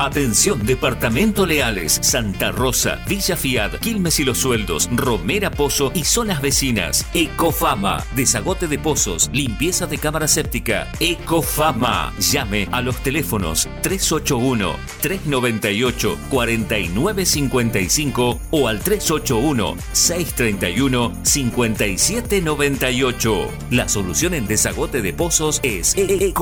Atención, Departamento Leales, Santa Rosa, Villa Fiat, Quilmes y Los Sueldos, Romera Pozo y zonas vecinas. Ecofama, desagote de pozos, limpieza de cámara séptica. Ecofama. Llame a los teléfonos 381-398-4955 o al 381-631-5798. La solución en desagote de pozos es Ecofama.